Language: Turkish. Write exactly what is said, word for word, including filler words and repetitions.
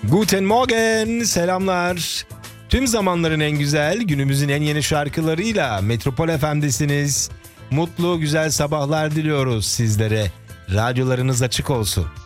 Guten Morgen, selamlar. Tüm zamanların en güzel, günümüzün en yeni şarkılarıyla Metropol F M'desiniz. Mutlu, güzel sabahlar diliyoruz sizlere. Radyolarınız açık olsun.